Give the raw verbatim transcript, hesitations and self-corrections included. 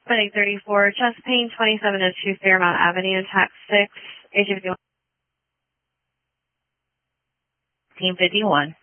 eight thirty-four, chest pain, twenty-seven oh two Fairmount Avenue, tax six, A J fifty-one. fifty-one.